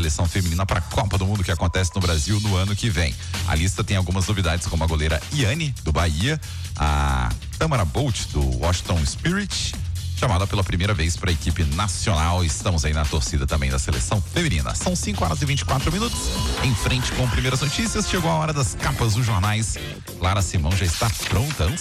seleção feminina para a Copa do Mundo que acontece no Brasil no ano que vem. A lista tem algumas novidades, como a goleira Iane, do Bahia, a Tamara Bolt, do Washington Spirit, chamada pela primeira vez para a equipe nacional. Estamos aí na torcida também da seleção feminina. São 5h24. Em frente com primeiras notícias, chegou a hora das capas dos jornais. Clara Simão já está pronta,